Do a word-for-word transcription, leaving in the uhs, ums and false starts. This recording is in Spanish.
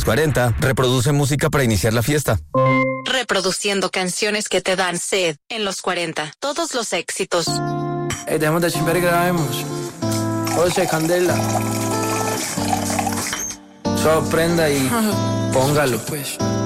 cuarenta, reproduce música para iniciar la fiesta. Reproduciendo canciones que te dan sed en los cuarenta. Todos los éxitos. Hey, dejemos de chimper y grabemos. José Candela. Sorprenda y póngalo, pues.